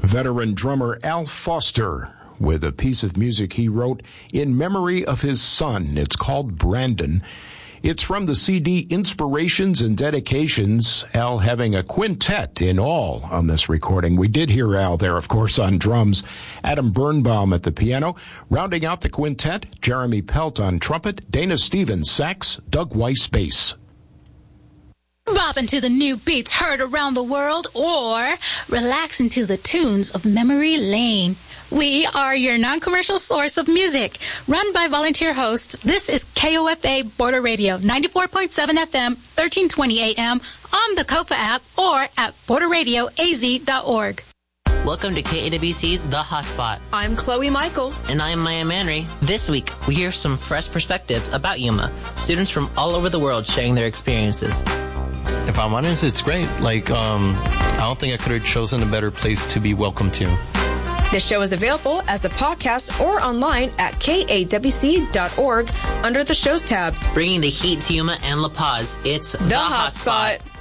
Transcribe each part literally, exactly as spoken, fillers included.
veteran drummer Al Foster with a piece of music he wrote in memory of his son. It's called Brandon. It's from the C D Inspirations and Dedications, Al having a quintet in all on this recording. We did hear Al there, of course, on drums, Adam Birnbaum at the piano. Rounding out the quintet, Jeremy Pelt on trumpet, Dana Stevens sax, Doug Weiss bass. Bopping to the new beats heard around the world, or relaxing to the tunes of Memory Lane. We are your non-commercial source of music. Run by volunteer hosts, this is K O F A Border Radio, ninety-four point seven F M, thirteen twenty A M, on the COPA app, or at border radio a z dot org. Welcome to K A W C's The Hotspot. I'm Chloe Michael. And I'm Maya Manry. This week, we hear some fresh perspectives about Yuma. Students from all over the world sharing their experiences. If I'm honest, it's great. Like, um, I don't think I could have chosen a better place to be welcome to. The show is available as a podcast or online at K A W C dot org under the Shows tab. Bringing the heat to Yuma and La Paz, it's The, the Hotspot. Hot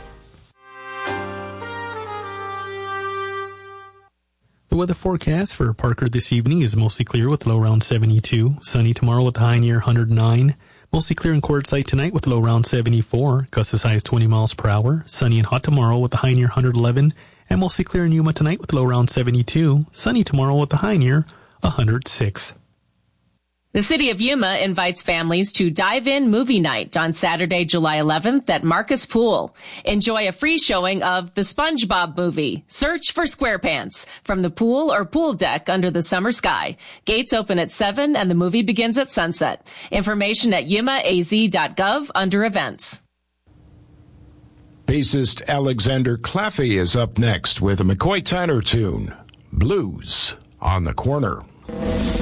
The weather forecast for Parker this evening is mostly clear with low around seventy-two. Sunny tomorrow with a high near one hundred nine. Mostly clear in Quartzsite tonight with low around seventy-four. Gusts as high as twenty miles per hour. Sunny and hot tomorrow with a high near one hundred eleven. And mostly clear in Yuma tonight with low around seventy-two. Sunny tomorrow with a high near one hundred six. The City of Yuma invites families to Dive In Movie Night on Saturday, July eleventh at Marcus Pool. Enjoy a free showing of The SpongeBob Movie, Search for SquarePants, from the pool or pool deck under the summer sky. Gates open at seven and the movie begins at sunset. Information at yuma a z dot gov under events. Bassist Alexander Claffey is up next with a McCoy Tyner tune, Blues on the Corner.